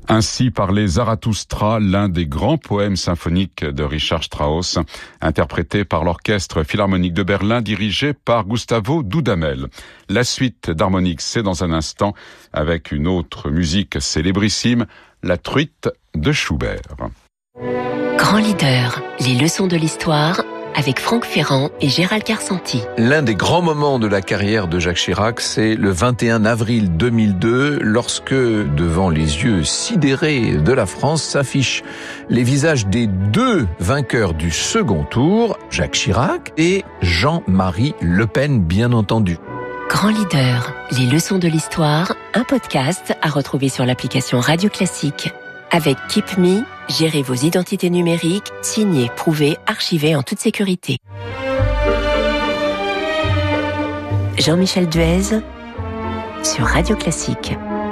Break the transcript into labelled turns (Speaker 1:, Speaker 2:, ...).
Speaker 1: Ainsi parlait Zarathustra, l'un des grands poèmes symphoniques de Richard Strauss, interprété par l'Orchestre Philharmonique de Berlin, dirigé par Gustavo Dudamel. La suite d'Harmonix, c'est dans un instant, avec une autre musique célébrissime, La Truite de Schubert.
Speaker 2: Grand leader, les leçons de l'histoire, avec Franck Ferrand et Gérald Carsanti.
Speaker 3: L'un des grands moments de la carrière de Jacques Chirac, c'est le 21 avril 2002, lorsque, devant les yeux sidérés de la France, s'affichent les visages des deux vainqueurs du second tour, Jacques Chirac et Jean-Marie Le Pen, bien entendu.
Speaker 2: Grand leader, les leçons de l'histoire, un podcast à retrouver sur l'application Radio Classique. Avec Keep Me, gérez vos identités numériques, signez, prouvez, archivez en toute sécurité. Jean-Michel Duez sur Radio Classique.